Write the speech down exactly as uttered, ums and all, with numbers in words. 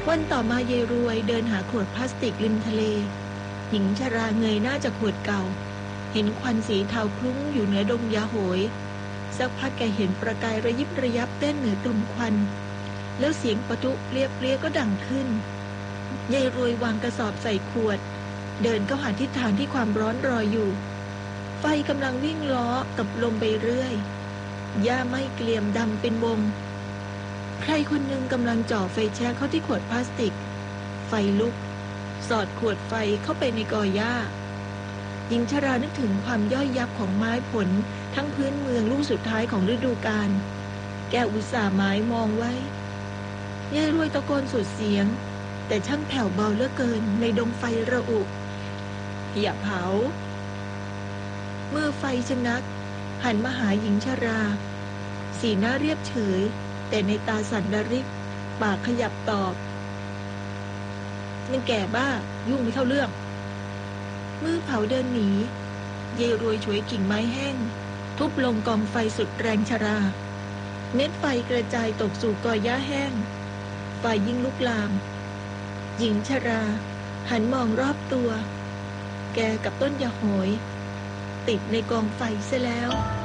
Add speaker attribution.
Speaker 1: วันต่อมาเยรวยเดินหาขวดพลาสติกริมทะเลหญิงชราเงยหน้าจากขวดเก่าเห็นควันสีเทาคลุ้งอยู่เหนือดงยาโหยสักพักแกเห็นประกายระยิบระยับเต้นเหนือกลุ่มควันแล้วเสียงปะทุเปรี้ยเปรี้ยก็ดังขึ้นยายรวยวางกระสอบใส่ขวดเดินเข้าหาทิศทางที่ความร้อนรออยู่ไฟกำลังวิ่งล้อกับลมไปเรื่อยหญ้าไม้เกลี่ยมดำเป็นวงใครคนหนึ่งกำลังจ่อไฟแช็กเข้าที่ขวดพลาสติกไฟลุกสอดขวดไฟเข้าไปในกอหญ้าหญิงชรานึกถึงความย่อยยับของไม้ผลทั้งพื้นเมืองลูกสุดท้ายของฤดูกาลแกอุตส่าห์หมายมองไว้ยายรวยตะโกนสุดเสียงแต่ช่างแผ่วเบาเหลือเกินในดงไฟระอุอย่าเผามือไฟชะงักหันมาหาหญิงชราสีหน้าเรียบเฉยแต่ในตาสั่นระริกปากขยับตอบมันแก่บ้ายุ่งไม่เข้าเรื่องมือเผาเดินหนีเยรวยฉวยกิ่งไม้แห้งทุบลงกองไฟสุดแรงชราเม็ดไฟกระจายตกสู่กอหญ้าแห้งไฟยิ่งลุกลามหญิงชราหันมองรอบตัวแกกับต้นยาโหยติดในกองไฟเสียแล้ว